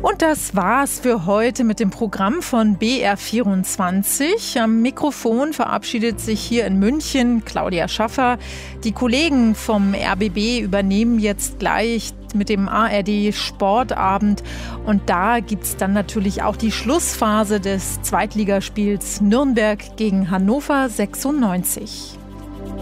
Und das war's für heute mit dem Programm von BR24. Am Mikrofon verabschiedet sich hier in München Claudia Schaffer. Die Kollegen vom RBB übernehmen jetzt gleich mit dem ARD Sportabend. Und da gibt's dann natürlich auch die Schlussphase des Zweitligaspiels Nürnberg gegen Hannover 96.